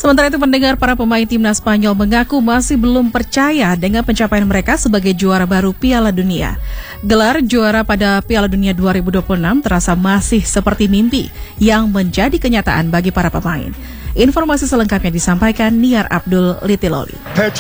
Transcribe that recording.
Sementara itu pendengar, para pemain timnas Spanyol mengaku masih belum percaya dengan pencapaian mereka sebagai juara baru Piala Dunia. Gelar juara pada Piala Dunia 2026 terasa masih seperti mimpi yang menjadi kenyataan bagi para pemain. Informasi selengkapnya disampaikan Niar Abdul Litiloli.